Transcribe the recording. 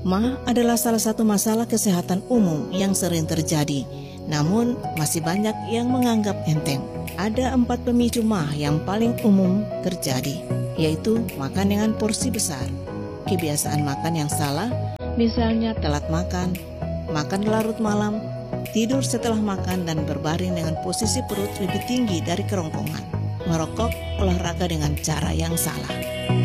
MAH adalah salah satu masalah kesehatan umum yang sering terjadi, namun masih banyak yang menganggap enteng. Ada 4 pemicu MAH yang paling umum terjadi, yaitu makan dengan porsi besar, kebiasaan makan yang salah, misalnya telat makan, makan larut malam, tidur setelah makan dan berbaring dengan posisi perut lebih tinggi dari kerongkongan, merokok, olahraga dengan cara yang salah.